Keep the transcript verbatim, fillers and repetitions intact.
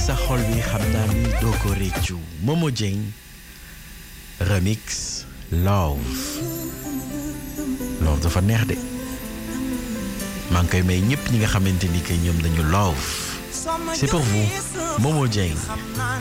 sa xol bi xam naa ni doo ko réccu Momo Dieng remix Love Love dafa neex de maa ngi koy may ñëpp ñi nga xamante ni que ñoom dañu love c'est pour vous Momo Dieng